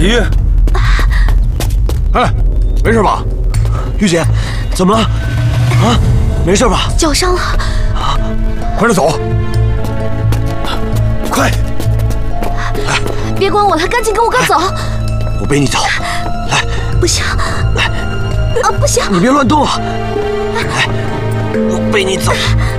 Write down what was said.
体。哎，没事吧？玉姐，怎么了？啊，没事吧？ 脚伤了。 啊，快点走！快！ 别管我了，赶紧跟我哥走。 我背你走。来， 不行。 来， 啊，不行！ 你别乱动啊！来，我背你走。